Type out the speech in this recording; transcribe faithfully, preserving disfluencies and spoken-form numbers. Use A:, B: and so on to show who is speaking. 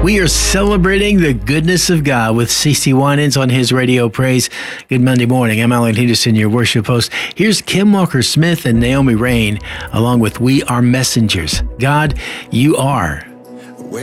A: We are celebrating the goodness of God with C C Winans on his radio praise. Good Monday morning. I'm Alan Henderson, your worship host. Here's Kim Walker-Smith and Naomi Rain, along with We Are Messengers. God, you are